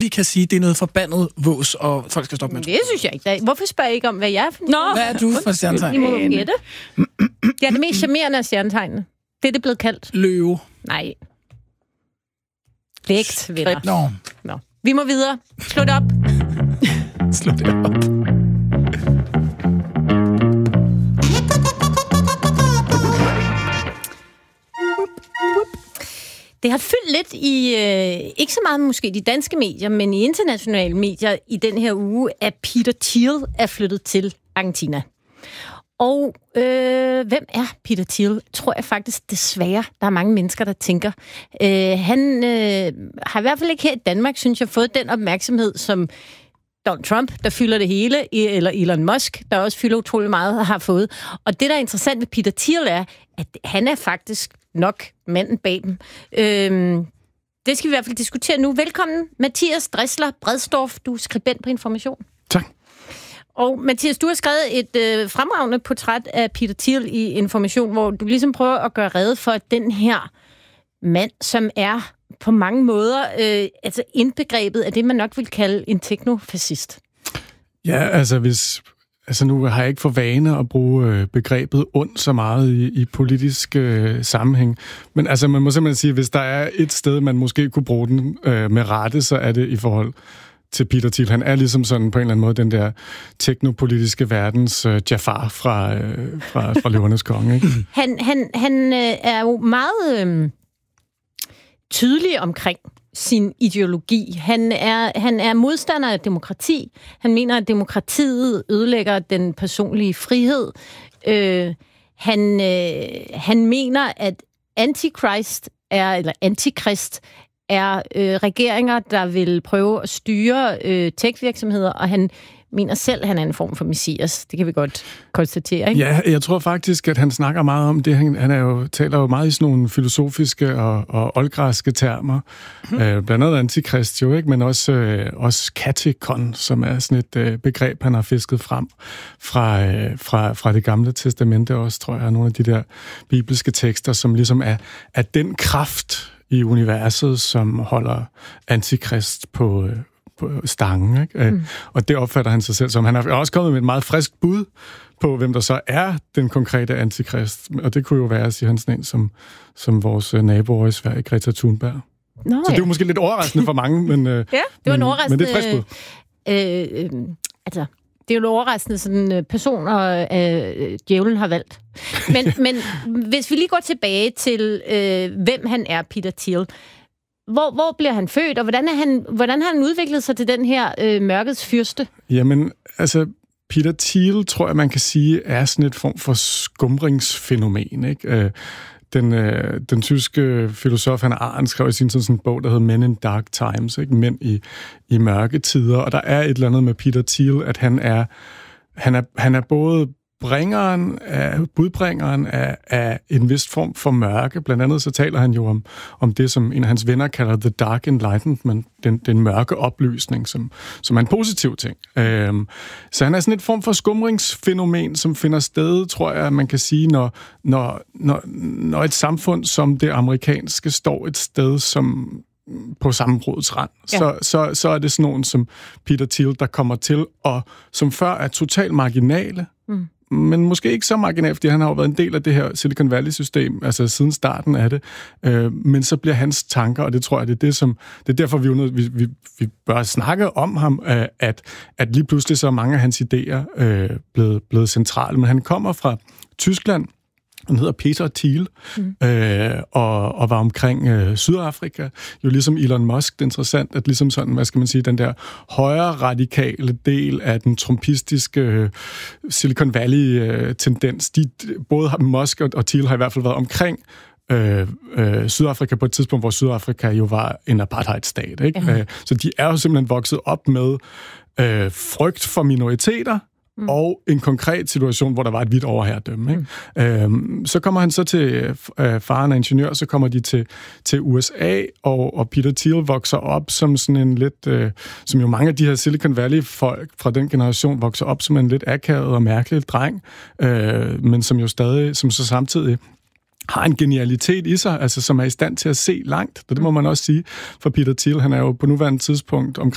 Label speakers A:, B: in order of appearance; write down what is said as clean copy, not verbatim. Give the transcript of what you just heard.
A: roligt kan sige, at det er noget forbandet vås, og folk skal stoppe med
B: det synes jeg ikke. Hvorfor spørger I ikke om, hvad jeg er for noget?
A: Hvad er du for stjernetegn?
B: I må gætte. Det er det mest charmerende af stjernetegnene. Det er det blevet kaldt.
A: Løve.
B: Nej. Vægt, venner.
A: Nå.
B: Vi må videre. Slå det op.
A: Slå det op.
B: Det har fyldt lidt i, ikke så meget måske de danske medier, men i internationale medier i den her uge, at Peter Thiel er flyttet til Argentina. Og hvem er Peter Thiel? Tror jeg faktisk desværre, der er mange mennesker, der tænker. Han har i hvert fald ikke her i Danmark, synes jeg, fået den opmærksomhed, som Donald Trump, der fylder det hele, eller Elon Musk, der også fylder utrolig meget, har fået. Og det, der er interessant ved Peter Thiel, er, at han er faktisk nok manden bag dem. Det skal vi i hvert fald diskutere nu. Velkommen, Mathias Dressler Bredsdorff. Du er skribent på Information.
A: Tak.
B: Og Mathias, du har skrevet et fremragende portræt af Peter Thiel i Information, hvor du ligesom prøver at gøre rede for den her mand, som er på mange måder altså indbegrebet af det, man nok vil kalde en teknofascist.
C: Ja, altså nu har jeg ikke for vane at bruge begrebet ond så meget i politisk sammenhæng. Men altså, man må simpelthen sige, at hvis der er et sted, man måske kunne bruge den med rette, så er det i forhold til Peter Thiel. Han er ligesom sådan på en eller anden måde den der teknopolitiske verdens Jafar fra Løvernes Konge, ikke?
B: Han er jo meget tydelig omkring sin ideologi. Han er modstander af demokrati. Han mener, at demokratiet ødelægger den personlige frihed. Han mener, at antikrist er regeringer, der vil prøve at styre tech-virksomheder, og han mener selv, at han er en form for messias. Det kan vi godt konstatere, ikke?
C: Ja, jeg tror faktisk, at han snakker meget om det. Han taler jo meget i sådan nogle filosofiske og oldgræske termer. Blandt andet antikrist jo, ikke? Men også katekon, som er sådan et begreb, han har fisket frem fra det gamle testamente også, tror jeg, nogle af de der bibelske tekster, som ligesom er den kraft i universet, som holder antikrist på stangen, ikke? Og det opfatter han sig selv som. Han har også kommet med et meget frisk bud på, hvem der så er den konkrete antikrist. Og det kunne jo være, siger han, sådan en som vores naboer i Sverige, Greta Thunberg. Så det er jo måske lidt overraskende for mange, men
B: ja, det var en overraskende.
C: Men det er et frisk bud.
B: Altså, det er jo overraskende sådan personer, djævlen har valgt. Men hvis vi lige går tilbage til, hvem han er, Peter Thiel. Hvor bliver han født, og hvordan har han udviklet sig til den her mørkets fyrste?
C: Jamen, altså, Peter Thiel, tror jeg, man kan sige, er sådan et form for skumringsfænomen, ikke? Den tyske filosof Hannah Arendt skrev i sin sådan en bog, der hedder Men in Dark Times, ikke? Mænd i mørke tider, og der er et eller andet med Peter Thiel, at han er både budbringeren af en vis form for mørke. Blandt andet så taler han jo om det, som en af hans venner kalder the dark enlightenment, den mørke oplysning, som er en positiv ting. Så han er sådan et form for skumringsfænomen, som finder sted, tror jeg, man kan sige, når et samfund som det amerikanske står et sted, som på sammenbrudets rand, så er det sådan nogen som Peter Thiel, der kommer til, og som før er totalt marginale, men måske ikke så marginalt, fordi han har jo været en del af det her Silicon Valley-system, altså siden starten af det, men så bliver hans tanker, og det tror jeg, det er derfor, vi bør snakke om ham, at lige pludselig så er mange af hans idéer blevet centrale, men han kommer fra Tyskland. Han hedder Peter Thiel, og var omkring Sydafrika. Jo ligesom Elon Musk, det er interessant, at ligesom sådan, hvad skal man sige, den der højre radikale del af den trumpistiske Silicon Valley-tendens, både Musk og Thiel har i hvert fald været omkring Sydafrika på et tidspunkt, hvor Sydafrika jo var en apartheidstat, ikke? Så de er jo simpelthen vokset op med frygt for minoriteter, og en konkret situation, hvor der var et hvidt overherredømme. Ikke? Så kommer han så til faren af ingeniør, så kommer de til USA, og Peter Thiel vokser op som sådan en lidt, som jo mange af de her Silicon Valley-folk fra den generation vokser op som en lidt akavet og mærkelig dreng, men som jo stadig, som så samtidig har en genialitet i sig, altså som er i stand til at se langt. Det må man også sige for Peter Thiel. Han er jo på nuværende tidspunkt